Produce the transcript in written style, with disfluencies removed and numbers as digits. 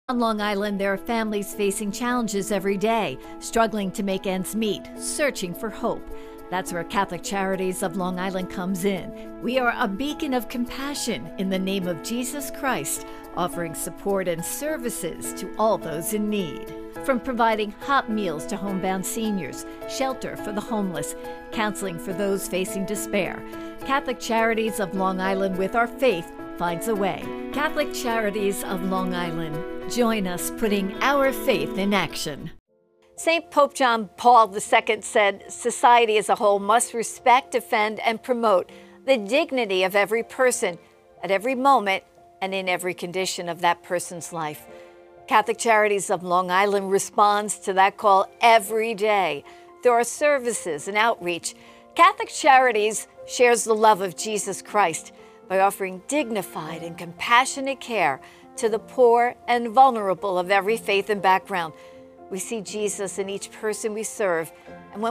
On Long Island, there are families facing challenges every day, struggling to make ends meet, searching for hope. That's where Catholic Charities of Long Island comes in. We are a beacon of compassion in the name of Jesus Christ, offering support and services to all those in need. From providing hot meals to homebound seniors, shelter for the homeless, counseling for those facing despair, Catholic Charities of Long Island, with our faith, finds a way. Catholic Charities of Long Island. Join us putting our faith in action. St. Pope John Paul II said, "Society as a whole must respect, defend, and promote the dignity of every person at every moment and in every condition of that person's life." Catholic Charities of Long Island responds to that call every day through our services and outreach. Catholic Charities shares the love of Jesus Christ by offering dignified and compassionate care to the poor and vulnerable of every faith and background. We see Jesus in each person we serve, and when